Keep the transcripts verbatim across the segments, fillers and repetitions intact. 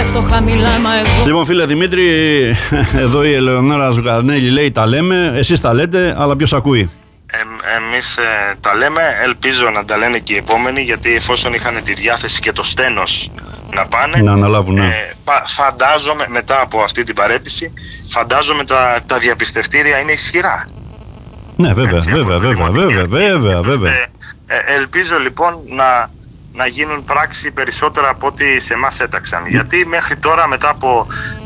φτωχά μιλάμα εγώ. Λοιπόν, φίλε Δημήτρη, εδώ η Ελεονόρα Ζουγαρνέλη λέει τα λέμε, εσείς τα λέτε, αλλά ποιος ακούει? Ε, εμείς ε, τα λέμε, ελπίζω να τα λένε και οι επόμενοι, γιατί εφόσον είχαν τη διάθεση και το στένος να πάνε, να αναλάβουν, ναι. ε, φαντάζομαι μετά από αυτή την παραίτηση, φαντάζομαι τα, τα διαπιστευτήρια είναι ισχυρά. Ναι, βέβαια, Έτσι, βέβαια, βέβαια, βέβαια, βέβαια, βέβαια. Ε, ελπίζω λοιπόν να, να γίνουν πράξη περισσότερα από ό,τι σε εμάς έταξαν. Mm. Γιατί μέχρι τώρα, μετά από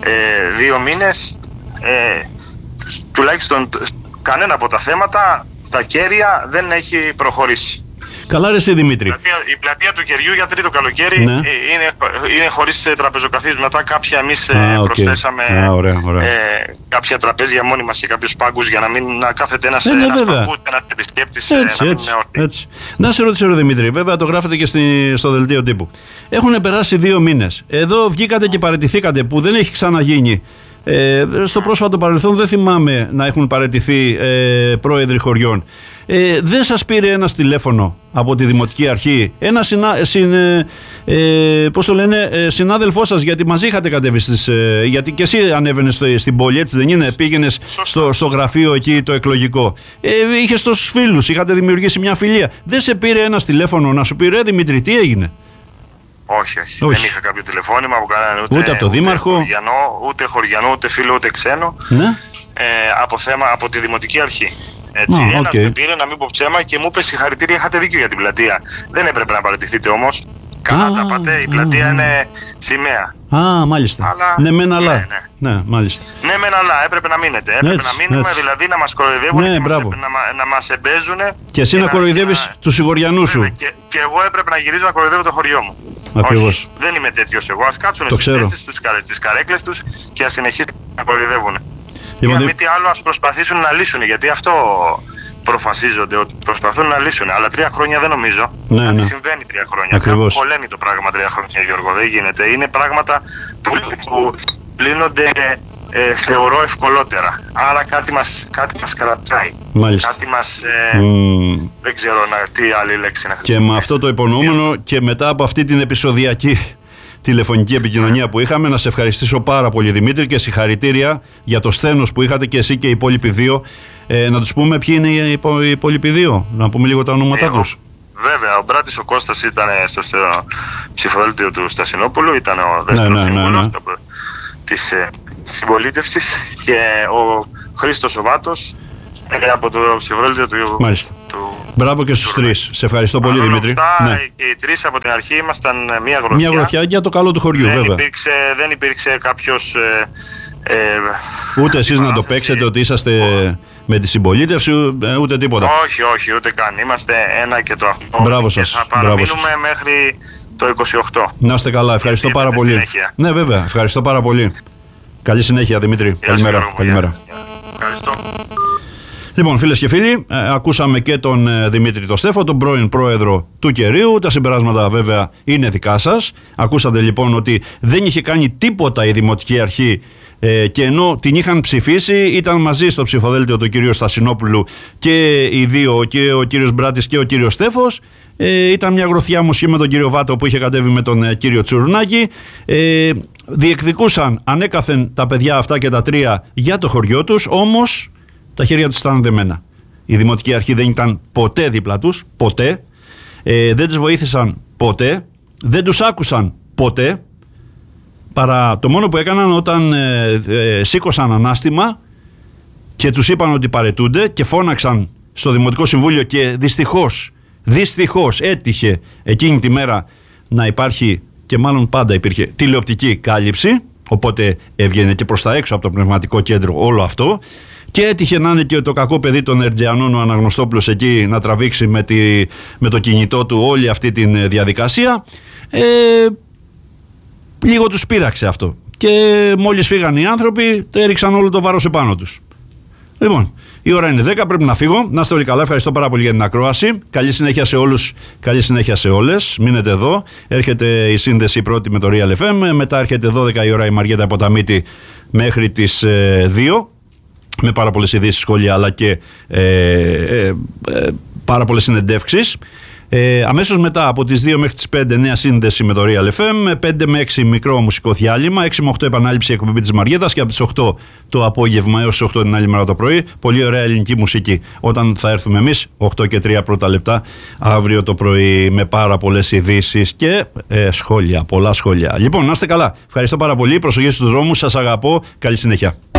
ε, δύο μήνες, ε, τουλάχιστον κανένα από τα θέματα, τα κέρια δεν έχει προχωρήσει. Καλά ρε εσύ Δημήτρη. Η πλατεία, η πλατεία του κεριού για τρίτο καλοκαίρι, ναι. είναι, είναι χωρίς τραπεζοκαθίσματα. Κάποια εμείς ah, okay. προσθέσαμε ah, ωραία, ωραία. Ε, κάποια τραπέζια μόνοι μας και κάποιους πάγκους για να μην να κάθεται ένας, ε, ναι, ένας παππούς, ένας επισκέπτης. Έτσι, να, έτσι, έτσι. Να σε ρωτήσω ρε Δημήτρη, βέβαια το γράφετε και στη, στο δελτίο τύπου. Έχουν περάσει δύο μήνες. Εδώ βγήκατε και παραιτηθήκατε, που δεν έχει ξαναγίνει. Ε, στο πρόσφατο παρελθόν δεν θυμάμαι να έχουν παραιτηθεί ε, πρόεδροι χωριών. Ε, δεν σας πήρε ένας τηλέφωνο από τη Δημοτική Αρχή, ένα συνα, συν, ε, ε, πώς το λένε, ε, συνάδελφό σας, γιατί μαζί είχατε κατέβει στις, ε, γιατί και εσύ ανέβαινες στο, στην πόλη, έτσι δεν είναι, πήγαινες στο, στο γραφείο εκεί το εκλογικό, ε, είχες τόσους φίλους, είχατε δημιουργήσει μια φιλία. Δεν σε πήρε ένας τηλέφωνο να σου πει ρε Δημήτρη, τι έγινε? Όχι, όχι, όχι. Δεν είχα κάποιο τηλεφώνημα από κανέναν, ούτε, ούτε από το Δήμαρχο, χωριανό, ούτε χωριανό, ούτε φίλο, ούτε ξένο, ναι. ε, από, θέμα, από τη Δημοτική Αρχή. Έτσι, ah, ένας okay. με πήρε, να μην πω ψέμα, και μου είπε συγχαρητήρια, είχατε δίκιο για την πλατεία. Δεν έπρεπε να παραιτηθείτε όμως. Καλά ah, τα πάτε, η πλατεία ah, είναι σημαία. Α, ah, μάλιστα. Αλλά, ναι, μεν αλλά. Ναι, ναι. ναι, μάλιστα. Ναι, μεν αλλά, έπρεπε να μείνετε. Έπρεπε έτσι, να μείνουμε, έτσι. Δηλαδή να μας κοροϊδεύουν ναι, και μας, να, να μας εμπέζουν. Και εσύ και να κοροϊδεύεις να... τους συγχωριανούς σου. Και, και εγώ έπρεπε να γυρίζω να κοροϊδεύω το χωριό μου. Ακριβώς. Όχι, δεν είμαι τέτοιος εγώ. Ας κάτσουν στις θέσεις τους, στις καρέκλες τους και ας συνεχίσουν να κοροϊδεύουν. Για μη τι άλλο, ας προσπαθήσουν να λύσουν, γιατί αυτό προφασίζονται, ότι προσπαθούν να λύσουν. Αλλά τρία χρόνια δεν νομίζω ναι, ότι ναι. συμβαίνει τρία χρόνια. Κάπου χωλαίνει το πράγμα τρία χρόνια, Γιώργο. Δεν γίνεται. Είναι πράγματα που, που λύνονται, ε, θεωρώ, ευκολότερα. Άρα κάτι μας, κάτι μας κρατάει. Μάλιστα. Κάτι μας, ε, mm. δεν ξέρω να, τι άλλη λέξη να χρησιμοποιήσω. Και με αυτό το υπονοούμενο και μετά από αυτή την επεισοδιακή τηλεφωνική επικοινωνία που είχαμε, να σε ευχαριστήσω πάρα πολύ Δημήτρη και συγχαρητήρια για το σθένος που είχατε και εσύ και οι υπόλοιποι δύο. Ε, να τους πούμε ποιοι είναι οι, υπο, οι υπόλοιποι δύο, να πούμε λίγο τα ονόματά τους. Βέβαια, ο Μπράτης ο Κώστας ήταν στο, στο ψηφοδέλτιο του Στασινόπουλου, ήταν ο δεύτερος ναι, ναι, σύμβουλος ναι, ναι. της ε, συμπολίτευσης, και ο Χρήστος ο Βάτος ε, από το ψηφοδέλτιο του... Μάλιστα. Του, Μπράβο και στους του, τρεις. Σε ευχαριστώ πολύ Δημήτρη. Αυτά, ναι. Και οι τρεις από την αρχή ήμασταν μια γροθιά. Μια γροθιά για το καλό του χωριού, δεν βέβαια. Υπήρξε, δεν υπήρξε κάποιος... Ε, ε, ούτε εσείς να το παίξετε ότι είσαστε... με τη συμπολίτευση, ούτε τίποτα. Όχι, όχι, ούτε καν. Είμαστε ένα και το αυτό. Μπράβο σας. Και θα παραμείνουμε μέχρι το είκοσι οκτώ. Να είστε καλά, ευχαριστώ πάρα πολύ. Συνέχεια. Ναι, βέβαια, ευχαριστώ πάρα πολύ. Καλή συνέχεια, Δημήτρη. Γεια Καλημέρα. Γιώργο, Καλημέρα. Ευχαριστώ. Λοιπόν, φίλες και φίλοι, ε, ακούσαμε και τον ε, Δημήτρη το Στέφο, τον πρώην πρόεδρο του Κερίου. Τα συμπεράσματα βέβαια είναι δικά σας. Ακούσατε λοιπόν ότι δεν είχε κάνει τίποτα η Δημοτική Αρχή. Ε, και ενώ την είχαν ψηφίσει, ήταν μαζί στο ψηφοδέλτιο του κυρίου Στασινόπουλου και οι δύο, και ο κύριος Μπράτης και ο κύριος Στέφος. Ε, ήταν μια γροθιά όμως και με τον κύριο Βάτο που είχε κατέβει με τον ε, κύριο Τσουρνάκη. Ε, διεκδικούσαν ανέκαθεν τα παιδιά αυτά και τα τρία για το χωριό τους, όμως τα χέρια τους ήταν δεμένα. Η Δημοτική Αρχή δεν ήταν ποτέ δίπλα τους, ποτέ. Ε, δεν τις βοήθησαν ποτέ. Δεν τους άκουσαν ποτέ. Παρά το μόνο που έκαναν όταν ε, ε, σήκωσαν ανάστημα και τους είπαν ότι παραιτούνται και φώναξαν στο Δημοτικό Συμβούλιο, και δυστυχώς, δυστυχώς έτυχε εκείνη τη μέρα να υπάρχει, και μάλλον πάντα υπήρχε, τηλεοπτική κάλυψη, οπότε έβγαινε και προς τα έξω από το πνευματικό κέντρο όλο αυτό, και έτυχε να είναι και το κακό παιδί των Ερτζιανών ο Αναγνωστόπουλος εκεί να τραβήξει με, τη, με το κινητό του όλη αυτή τη διαδικασία. Ε, Λίγο τους πείραξε αυτό. Και μόλις φύγαν οι άνθρωποι, έριξαν όλο το βάρος επάνω τους. Λοιπόν, η ώρα είναι δέκα, πρέπει να φύγω. Να είστε όλοι καλά, ευχαριστώ πάρα πολύ για την ακρόαση. Καλή συνέχεια σε όλους, καλή συνέχεια σε όλες. Μείνετε εδώ. Έρχεται η σύνδεση πρώτη με το Real εφ εμ. Μετά έρχεται δώδεκα η ώρα η Μαριέτα Ποταμίτη μέχρι τις ε, δύο. Με πάρα πολλές ειδήσεις, σχόλια, αλλά και ε, ε, ε, πάρα πολλές συνεντεύξεις. Ε, αμέσως μετά από τις δύο μέχρι τις πέντε νέα σύνδεση με το Real εφ εμ, πέντε με έξι μικρό μουσικό διάλειμμα, έξι με οκτώ επανάληψη εκπομπή της Μαριέτας και από τις οκτώ το απόγευμα έως τις οκτώ την άλλη μέρα το πρωί. Πολύ ωραία ελληνική μουσική όταν θα έρθουμε εμείς, οκτώ και τρία πρώτα λεπτά αύριο το πρωί, με πάρα πολλές ειδήσεις και ε, σχόλια, πολλά σχόλια. Λοιπόν, να είστε καλά. Ευχαριστώ πάρα πολύ. Προσοχή στους δρόμους, σας αγαπώ. Καλή συνέχεια.